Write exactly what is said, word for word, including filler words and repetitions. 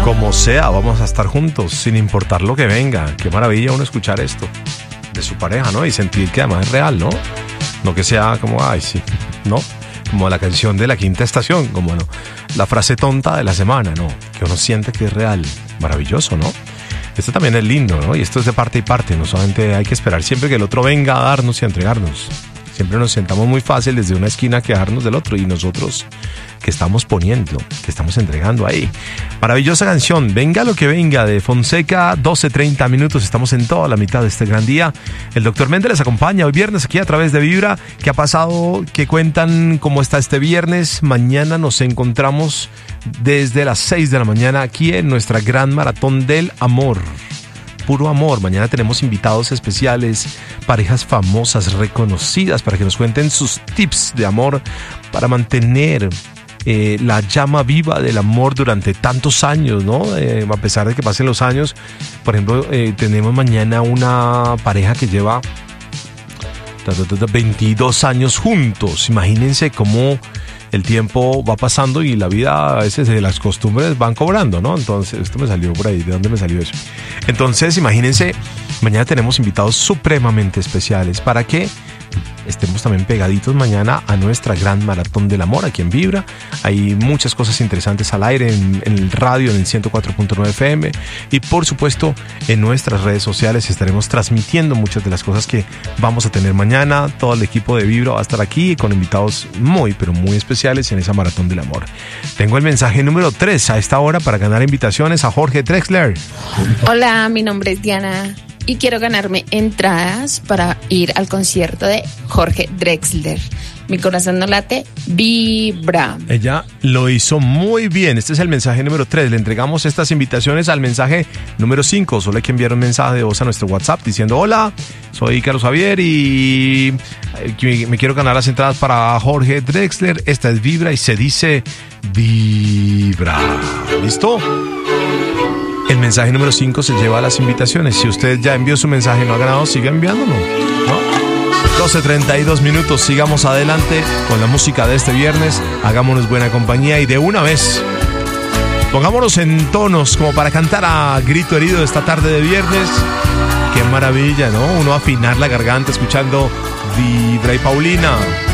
Como sea, vamos a estar juntos, sin importar lo que venga. Qué maravilla uno escuchar esto de su pareja, ¿no? Y sentir que además es real, ¿no? No que sea como, ay, sí, ¿no? Como la canción de La Quinta Estación, como no, la frase tonta de la semana, ¿no? Que uno siente que es real. Maravilloso, ¿no? Esto también es lindo, ¿no? Y esto es de parte y parte, no solamente hay que esperar siempre que el otro venga a darnos y a entregarnos. Siempre nos sentamos muy fácil desde una esquina a quejarnos del otro y nosotros que estamos poniendo, que estamos entregando ahí. Maravillosa canción, Venga lo que venga, de Fonseca, doce treinta minutos, estamos en toda la mitad de este gran día. El doctor Méndez les acompaña hoy viernes aquí a través de Vibra. ¿Qué ha pasado? ¿Qué cuentan? ¿Cómo está este viernes? Mañana nos encontramos desde las seis de la mañana aquí en nuestra gran maratón del amor. Puro amor. Mañana tenemos invitados especiales, parejas famosas, reconocidas, para que nos cuenten sus tips de amor para mantener eh, la llama viva del amor durante tantos años, ¿no? Eh, a pesar de que pasen los años. Por ejemplo, eh, tenemos mañana una pareja que lleva veintidós años juntos. Imagínense cómo el tiempo va pasando y la vida, a veces las costumbres van cobrando, ¿no? Entonces, esto me salió por ahí. ¿De dónde me salió eso? Entonces, imagínense, mañana tenemos invitados supremamente especiales para que estemos también pegaditos mañana a nuestra gran maratón del amor aquí en Vibra. Hay muchas cosas interesantes al aire en, en el radio, en el ciento cuatro punto nueve F M, y por supuesto en nuestras redes sociales estaremos transmitiendo muchas de las cosas que vamos a tener mañana. Todo el equipo de Vibra va a estar aquí con invitados muy pero muy especiales en esa maratón del amor. Tengo el mensaje número tres a esta hora para ganar invitaciones a Jorge Drexler. Hola, mi nombre es Diana y quiero ganarme entradas para ir al concierto de Jorge Drexler. Mi corazón no late, vibra. Ella lo hizo muy bien. Este es el mensaje número tres. Le entregamos estas invitaciones al mensaje número cinco. Solo hay que enviar un mensaje de voz a nuestro WhatsApp diciendo: hola, soy Carlos Javier y me quiero ganar las entradas para Jorge Drexler. Esta es Vibra y se dice vibra. ¿Listo? El mensaje número cinco se lleva a las invitaciones. Si usted ya envió su mensaje y no ha ganado, siga enviándolo, ¿no? doce treinta y dos minutos, sigamos adelante con la música de este viernes. Hagámonos buena compañía y de una vez pongámonos en tonos como para cantar a grito herido esta tarde de viernes. Qué maravilla, ¿no? Uno afinar la garganta escuchando Vibra y Paulina.